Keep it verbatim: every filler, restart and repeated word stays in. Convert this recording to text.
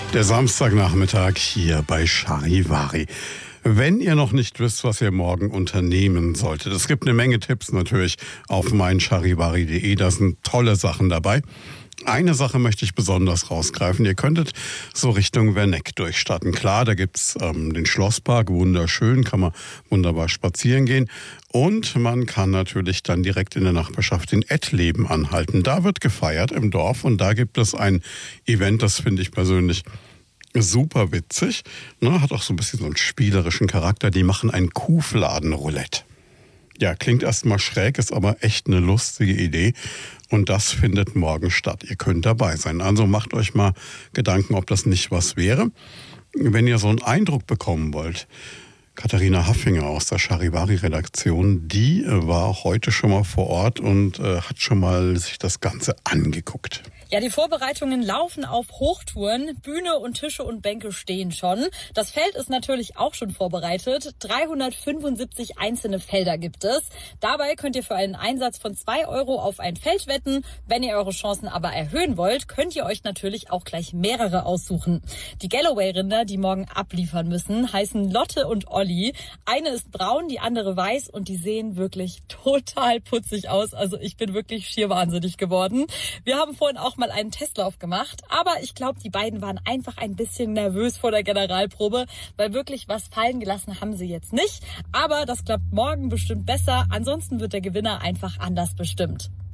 Der Samstagnachmittag hier bei Charivari. Wenn ihr noch nicht wisst, was ihr morgen unternehmen solltet, es gibt eine Menge Tipps natürlich auf mein charivari punkt de, da sind tolle Sachen dabei. Eine Sache möchte ich besonders rausgreifen. Ihr könntet so Richtung Werneck durchstarten. Klar, da gibt's ähm, den Schlosspark, wunderschön, kann man wunderbar spazieren gehen. Und man kann natürlich dann direkt in der Nachbarschaft in Ettleben anhalten. Da wird gefeiert im Dorf und da gibt es ein Event, das finde ich persönlich super witzig. Ne, hat auch so ein bisschen so einen spielerischen Charakter. Die machen ein Kuhfladen-Roulette. Ja, klingt erstmal schräg, ist aber echt eine lustige Idee. Und das findet morgen statt. Ihr könnt dabei sein. Also macht euch mal Gedanken, ob das nicht was wäre. Wenn ihr so einen Eindruck bekommen wollt, Katharina Haffinger aus der Charivari-Redaktion, die war heute schon mal vor Ort und äh, hat schon mal sich das Ganze angeguckt. Ja, die Vorbereitungen laufen auf Hochtouren. Bühne und Tische und Bänke stehen schon. Das Feld ist natürlich auch schon vorbereitet. dreihundertfünfundsiebzig einzelne Felder gibt es. Dabei könnt ihr für einen Einsatz von zwei Euro auf ein Feld wetten. Wenn ihr eure Chancen aber erhöhen wollt, könnt ihr euch natürlich auch gleich mehrere aussuchen. Die Galloway-Rinder, die morgen abliefern müssen, heißen Lotte und Olli. Eine ist braun, die andere weiß und die sehen wirklich total putzig aus. Also ich bin wirklich schier wahnsinnig geworden. Wir haben vorhin auch mal einen Testlauf gemacht, aber ich glaube, die beiden waren einfach ein bisschen nervös vor der Generalprobe, weil wirklich was fallen gelassen haben sie jetzt nicht. Aber das klappt morgen bestimmt besser. Ansonsten wird der Gewinner einfach anders bestimmt.